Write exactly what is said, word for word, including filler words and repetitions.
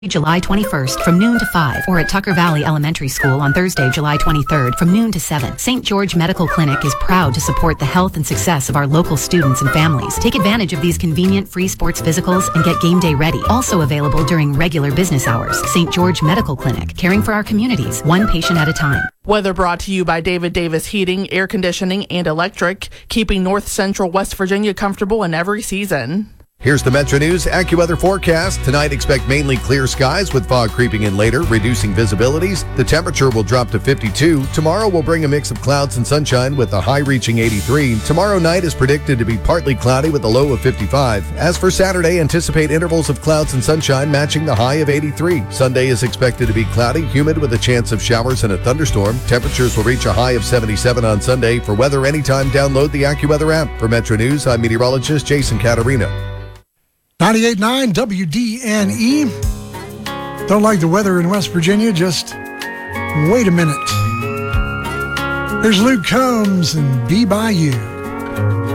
July twenty-first from noon to five, or at Tucker Valley Elementary School on Thursday, July twenty-third from noon to seven. Saint George Medical Clinic is proud to support the health and success of our local students and families. Take advantage of these convenient free sports physicals and get game day ready. Also available during regular business hours. Saint George Medical Clinic, caring for our communities, one patient at a time. Weather brought to you by David Davis Heating, Air Conditioning, and Electric, keeping North Central West Virginia comfortable in every season. Here's the Metro News AccuWeather forecast. Tonight, expect mainly clear skies with fog creeping in later, reducing visibilities. The temperature will drop to fifty-two. Tomorrow will bring a mix of clouds and sunshine with a high reaching eighty-three. Tomorrow night is predicted to be partly cloudy with a low of fifty-five. As for Saturday, anticipate intervals of clouds and sunshine matching the high of eighty-three. Sunday is expected to be cloudy, humid with a chance of showers and a thunderstorm. Temperatures will reach a high of seventy-seven on Sunday. For weather anytime, download the AccuWeather app. For Metro News, I'm meteorologist Jason Catarino. ninety-eight point nine W D N E. Don't like the weather in West Virginia? Just wait a minute. Here's Luke Combs and Be By You.